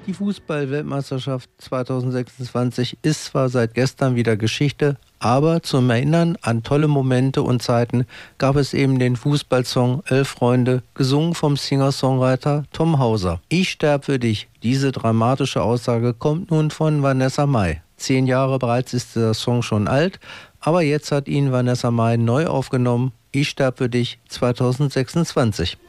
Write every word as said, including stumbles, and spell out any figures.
Die Fußball-Weltmeisterschaft zweitausendsechsundzwanzig ist zwar seit gestern wieder Geschichte, aber zum Erinnern an tolle Momente und Zeiten gab es eben den Fußballsong Elf Freunde, gesungen vom Singer-Songwriter Tom Hauser. Ich sterb für dich. Diese dramatische Aussage kommt nun von Vanessa Mai. Zehn Jahre bereits ist der Song schon alt, aber jetzt hat ihn Vanessa Mai neu aufgenommen. Ich sterb für dich zweitausendsechsundzwanzig.